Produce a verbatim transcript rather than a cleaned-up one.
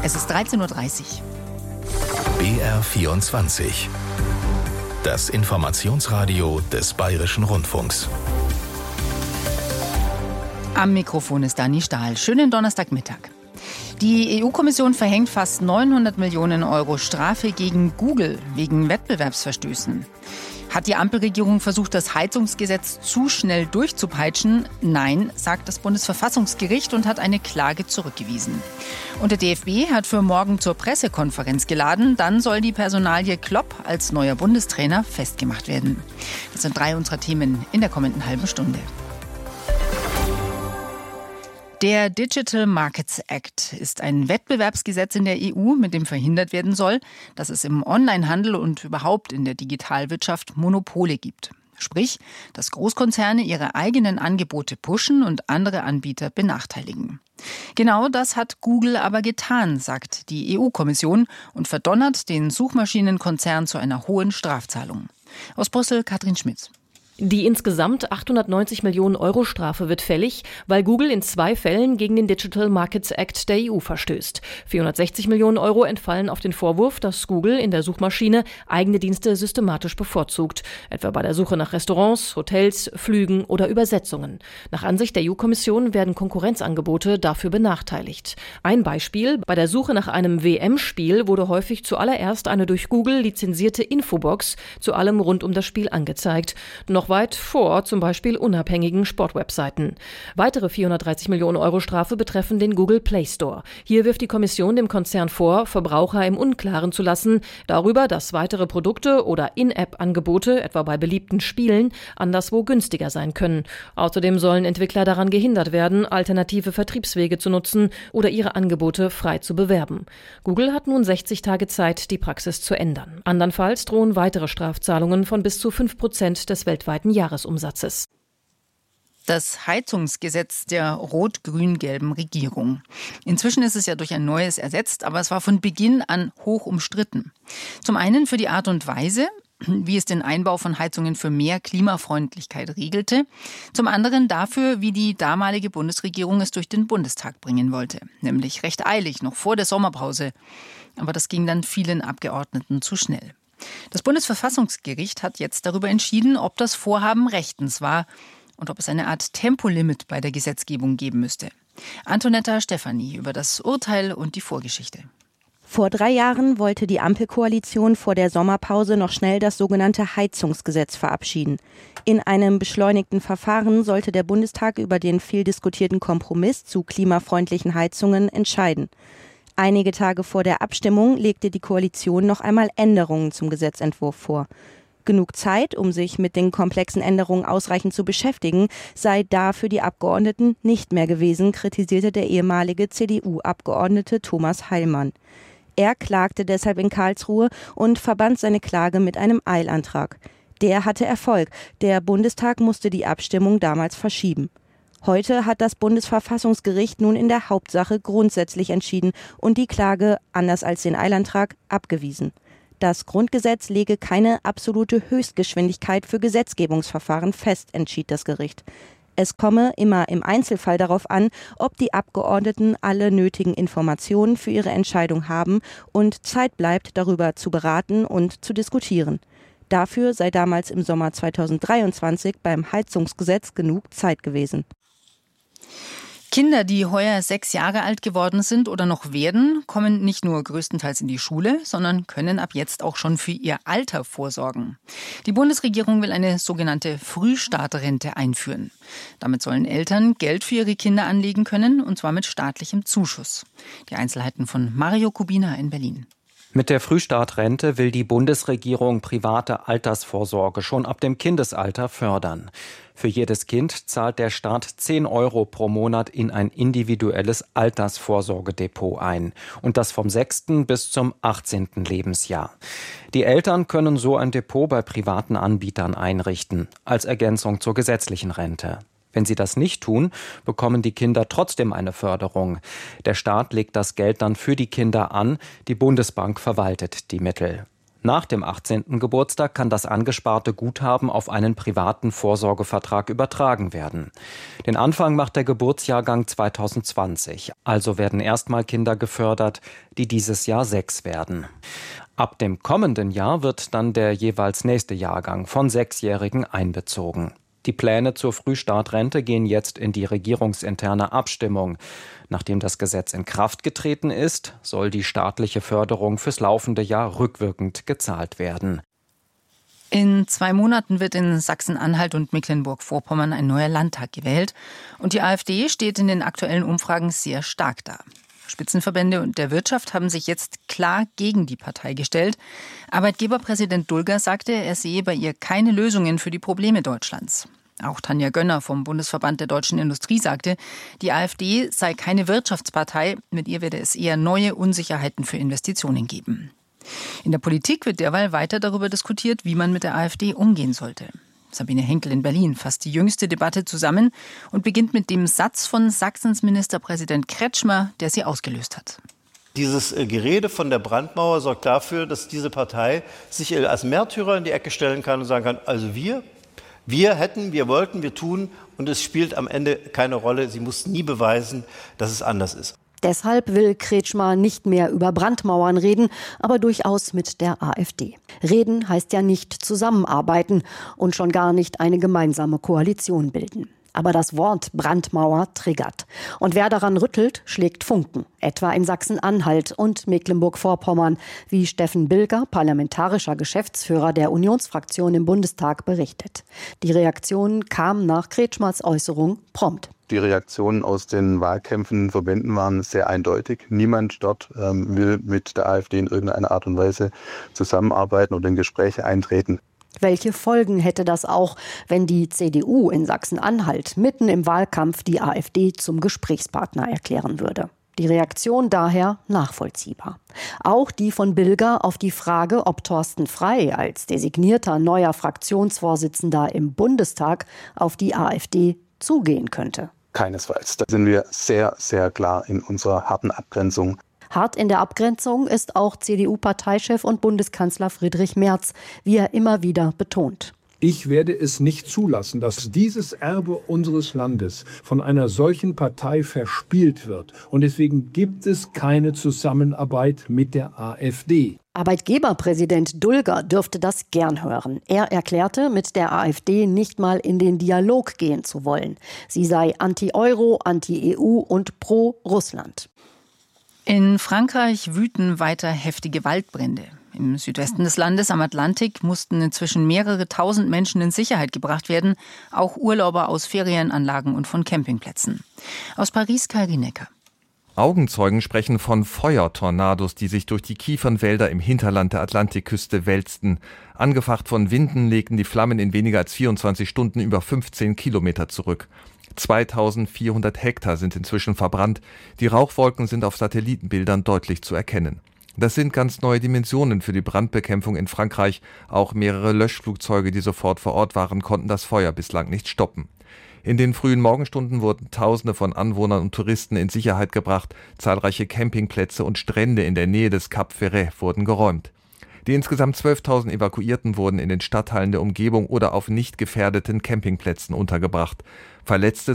Es ist dreizehn Uhr dreißig. B R vierundzwanzig. Das Informationsradio des Bayerischen Rundfunks. Am Mikrofon ist Dani Stahl. Schönen Donnerstagmittag. Die E U-Kommission verhängt fast neunhundert Millionen Euro Strafe gegen Google wegen Wettbewerbsverstößen. Hat die Ampelregierung versucht, das Heizungsgesetz zu schnell durchzupeitschen? Nein, sagt das Bundesverfassungsgericht und hat eine Klage zurückgewiesen. Und der D F B hat für morgen zur Pressekonferenz geladen. Dann soll die Personalie Klopp als neuer Bundestrainer festgemacht werden. Das sind drei unserer Themen in der kommenden halben Stunde. Der Digital Markets Act ist ein Wettbewerbsgesetz in der E U, mit dem verhindert werden soll, dass es im Onlinehandel und überhaupt in der Digitalwirtschaft Monopole gibt. Sprich, dass Großkonzerne ihre eigenen Angebote pushen und andere Anbieter benachteiligen. Genau das hat Google aber getan, sagt die E U-Kommission und verdonnert den Suchmaschinenkonzern zu einer hohen Strafzahlung. Aus Brüssel Katrin Schmitz. Die insgesamt achthundertneunzig Millionen Euro Strafe wird fällig, weil Google in zwei Fällen gegen den Digital Markets Act der E U verstößt. vierhundertsechzig Millionen Euro entfallen auf den Vorwurf, dass Google in der Suchmaschine eigene Dienste systematisch bevorzugt, etwa bei der Suche nach Restaurants, Hotels, Flügen oder Übersetzungen. Nach Ansicht der E U-Kommission werden Konkurrenzangebote dafür benachteiligt. Ein Beispiel: Bei der Suche nach einem W M-Spiel wurde häufig zuallererst eine durch Google lizenzierte Infobox zu allem rund um das Spiel angezeigt. Noch weit vor zum Beispiel unabhängigen Sportwebseiten. Weitere vierhundertdreißig Millionen Euro Strafe betreffen den Google Play Store. Hier wirft die Kommission dem Konzern vor, Verbraucher im Unklaren zu lassen darüber, dass weitere Produkte oder In-App-Angebote, etwa bei beliebten Spielen, anderswo günstiger sein können. Außerdem sollen Entwickler daran gehindert werden, alternative Vertriebswege zu nutzen oder ihre Angebote frei zu bewerben. Google hat nun sechzig Tage Zeit, die Praxis zu ändern. Andernfalls drohen weitere Strafzahlungen von bis zu fünf Prozent des weltweiten Jahresumsatzes. Das Heizungsgesetz der rot-grün-gelben Regierung. Inzwischen ist es ja durch ein neues ersetzt, aber es war von Beginn an hoch umstritten. Zum einen für die Art und Weise, wie es den Einbau von Heizungen für mehr Klimafreundlichkeit regelte. Zum anderen dafür, wie die damalige Bundesregierung es durch den Bundestag bringen wollte. Nämlich recht eilig, noch vor der Sommerpause. Aber das ging dann vielen Abgeordneten zu schnell. Das Bundesverfassungsgericht hat jetzt darüber entschieden, ob das Vorhaben rechtens war und ob es eine Art Tempolimit bei der Gesetzgebung geben müsste. Antonetta Stefani über das Urteil und die Vorgeschichte. Vor drei Jahren wollte die Ampelkoalition vor der Sommerpause noch schnell das sogenannte Heizungsgesetz verabschieden. In einem beschleunigten Verfahren sollte der Bundestag über den viel diskutierten Kompromiss zu klimafreundlichen Heizungen entscheiden. Einige Tage vor der Abstimmung legte die Koalition noch einmal Änderungen zum Gesetzentwurf vor. Genug Zeit, um sich mit den komplexen Änderungen ausreichend zu beschäftigen, sei da für die Abgeordneten nicht mehr gewesen, kritisierte der ehemalige C D U-Abgeordnete Thomas Heilmann. Er klagte deshalb in Karlsruhe und verband seine Klage mit einem Eilantrag. Der hatte Erfolg. Der Bundestag musste die Abstimmung damals verschieben. Heute hat das Bundesverfassungsgericht nun in der Hauptsache grundsätzlich entschieden und die Klage, anders als den Eilantrag, abgewiesen. Das Grundgesetz lege keine absolute Höchstgeschwindigkeit für Gesetzgebungsverfahren fest, entschied das Gericht. Es komme immer im Einzelfall darauf an, ob die Abgeordneten alle nötigen Informationen für ihre Entscheidung haben und Zeit bleibt, darüber zu beraten und zu diskutieren. Dafür sei damals im Sommer zweitausenddreiundzwanzig beim Heizungsgesetz genug Zeit gewesen. Kinder, die heuer sechs Jahre alt geworden sind oder noch werden, kommen nicht nur größtenteils in die Schule, sondern können ab jetzt auch schon für ihr Alter vorsorgen. Die Bundesregierung will eine sogenannte Frühstartrente einführen. Damit sollen Eltern Geld für ihre Kinder anlegen können, und zwar mit staatlichem Zuschuss. Die Einzelheiten von Mario Kubina in Berlin. Mit der Frühstartrente will die Bundesregierung private Altersvorsorge schon ab dem Kindesalter fördern. Für jedes Kind zahlt der Staat zehn Euro pro Monat in ein individuelles Altersvorsorgedepot ein. Und das vom sechsten bis zum achtzehnten Lebensjahr. Die Eltern können so ein Depot bei privaten Anbietern einrichten, als Ergänzung zur gesetzlichen Rente. Wenn sie das nicht tun, bekommen die Kinder trotzdem eine Förderung. Der Staat legt das Geld dann für die Kinder an, die Bundesbank verwaltet die Mittel. Nach dem achtzehnten Geburtstag kann das angesparte Guthaben auf einen privaten Vorsorgevertrag übertragen werden. Den Anfang macht der Geburtsjahrgang zweitausendzwanzig. Also werden erstmal Kinder gefördert, die dieses Jahr sechs werden. Ab dem kommenden Jahr wird dann der jeweils nächste Jahrgang von Sechsjährigen einbezogen. Die Pläne zur Frühstartrente gehen jetzt in die regierungsinterne Abstimmung. Nachdem das Gesetz in Kraft getreten ist, soll die staatliche Förderung fürs laufende Jahr rückwirkend gezahlt werden. In zwei Monaten wird in Sachsen-Anhalt und Mecklenburg-Vorpommern ein neuer Landtag gewählt. Und die AfD steht in den aktuellen Umfragen sehr stark da. Spitzenverbände und der Wirtschaft haben sich jetzt klar gegen die Partei gestellt. Arbeitgeberpräsident Dulger sagte, er sehe bei ihr keine Lösungen für die Probleme Deutschlands. Auch Tanja Gönner vom Bundesverband der deutschen Industrie sagte, die AfD sei keine Wirtschaftspartei, mit ihr werde es eher neue Unsicherheiten für Investitionen geben. In der Politik wird derweil weiter darüber diskutiert, wie man mit der AfD umgehen sollte. Sabine Henkel in Berlin fasst die jüngste Debatte zusammen und beginnt mit dem Satz von Sachsens Ministerpräsident Kretschmer, der sie ausgelöst hat. Dieses Gerede von der Brandmauer sorgt dafür, dass diese Partei sich als Märtyrer in die Ecke stellen kann und sagen kann, also wir, wir hätten, wir wollten, wir tun und es spielt am Ende keine Rolle. Sie muss nie beweisen, dass es anders ist. Deshalb will Kretschmer nicht mehr über Brandmauern reden, aber durchaus mit der AfD. Reden heißt ja nicht zusammenarbeiten und schon gar nicht eine gemeinsame Koalition bilden. Aber das Wort Brandmauer triggert. Und wer daran rüttelt, schlägt Funken. Etwa in Sachsen-Anhalt und Mecklenburg-Vorpommern, wie Steffen Bilger, parlamentarischer Geschäftsführer der Unionsfraktion im Bundestag, berichtet. Die Reaktion kam nach Kretschmers Äußerung prompt. Die Reaktionen aus den Wahlkämpfen, Verbänden waren sehr eindeutig. Niemand dort ähm, will mit der AfD in irgendeiner Art und Weise zusammenarbeiten oder in Gespräche eintreten. Welche Folgen hätte das auch, wenn die C D U in Sachsen-Anhalt mitten im Wahlkampf die AfD zum Gesprächspartner erklären würde? Die Reaktion daher nachvollziehbar. Auch die von Bilger auf die Frage, ob Thorsten Frey als designierter neuer Fraktionsvorsitzender im Bundestag auf die AfD zugehen könnte. Keinesfalls. Da sind wir sehr, sehr klar in unserer harten Abgrenzung. Hart in der Abgrenzung ist auch C D U-Parteichef und Bundeskanzler Friedrich Merz, wie er immer wieder betont. Ich werde es nicht zulassen, dass dieses Erbe unseres Landes von einer solchen Partei verspielt wird. Und deswegen gibt es keine Zusammenarbeit mit der AfD. Arbeitgeberpräsident Dulger dürfte das gern hören. Er erklärte, mit der AfD nicht mal in den Dialog gehen zu wollen. Sie sei anti-Euro, anti-E U und pro-Russland. In Frankreich wüten weiter heftige Waldbrände. Im Südwesten des Landes am Atlantik mussten inzwischen mehrere tausend Menschen in Sicherheit gebracht werden, auch Urlauber aus Ferienanlagen und von Campingplätzen. Aus Paris Kai Rinecker. Augenzeugen sprechen von Feuertornados, die sich durch die Kiefernwälder im Hinterland der Atlantikküste wälzten. Angefacht von Winden legten die Flammen in weniger als vierundzwanzig Stunden über fünfzehn Kilometer zurück. zweitausendvierhundert Hektar sind inzwischen verbrannt. Die Rauchwolken sind auf Satellitenbildern deutlich zu erkennen. Das sind ganz neue Dimensionen für die Brandbekämpfung in Frankreich. Auch mehrere Löschflugzeuge, die sofort vor Ort waren, konnten das Feuer bislang nicht stoppen. In den frühen Morgenstunden wurden Tausende von Anwohnern und Touristen in Sicherheit gebracht. Zahlreiche Campingplätze und Strände in der Nähe des Cap Ferret wurden geräumt. Die insgesamt zwölftausend Evakuierten wurden in den Stadtteilen der Umgebung oder auf nicht gefährdeten Campingplätzen untergebracht. Verletzte